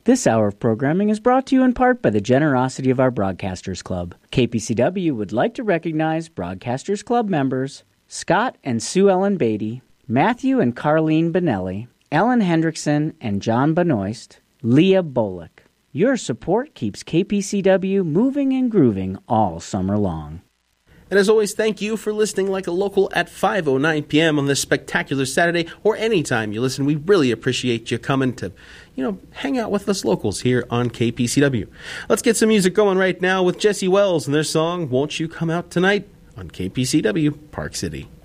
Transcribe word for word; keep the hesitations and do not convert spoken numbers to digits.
This hour of programming is brought to you in part by the generosity of our Broadcasters Club. K P C W would like to recognize Broadcasters Club members Scott and Sue Ellen Beatty, Matthew and Carlene Benelli, Ellen Hendrickson and John Benoist, Leah Bullock. Your support keeps K P C W moving and grooving all summer long. And as always, thank you for listening like a local at five oh nine p.m. on this spectacular Saturday, or anytime you listen. We really appreciate you coming to, you know, hang out with us locals here on K P C W. Let's get some music going right now with Jesse Wells and their song, Won't You Come Out Tonight, on K P C W, Park City.